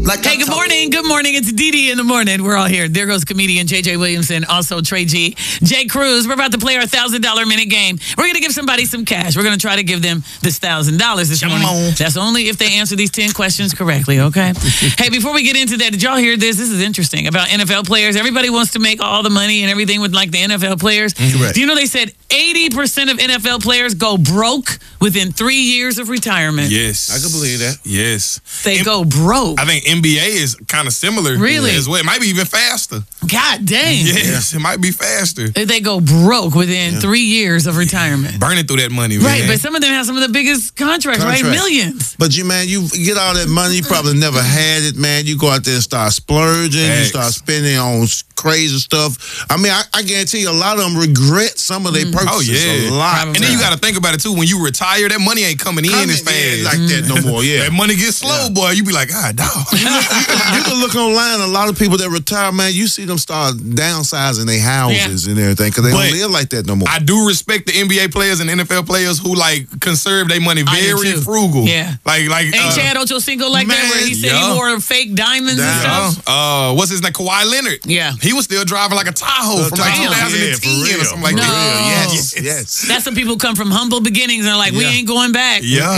Hey, good morning. Good morning. It's Dee in the morning. We're all here. There goes comedian J.J. Williamson, also Trey G. Jay Cruz. We're about to play our $1,000 minute game. We're going to give somebody some cash. We're going to try to give them this $1,000 this morning. That's only if they answer these 10 questions correctly, okay? Hey, before we get into that, did y'all hear this? This is interesting about NFL players. Everybody wants to make all the money and everything with like the NFL players. Correct. Do you know they said 80% of NFL players go broke within 3 years of retirement? Yes. I can believe that. Yes. They go broke. I think NBA is kind of similar. Really? As well. It might be even faster. God dang. Yes, it might be faster. They go broke within 3 years of retirement. Burning through that money, Right, man. but some of them have some of the biggest contracts, right? Millions. But you get all that money, you probably never had it, man. You go out there and start splurging, you start spending on crazy stuff. I mean, I guarantee you a lot of them regret some of their purchases. Oh, yeah. A lot. And then you got to think about it, too. When you retire, that money ain't coming in as fast. Like that no more, That money gets slow, boy. You be like, ah, dog. You can look online, a lot of people that retire, man, you see them start downsizing their houses and everything because they don't live like that no more. I do respect the NBA players and NFL players who, like, conserve their money very frugal. Yeah. Like, ain't Chad Ochocinco like that where he said he wore fake diamonds and stuff? What's his name? Kawhi Leonard. Yeah. He was still driving like a Tahoe from like 2010 or something like that. Yes. That's some people come from humble beginnings and are like, we ain't going back. Yeah.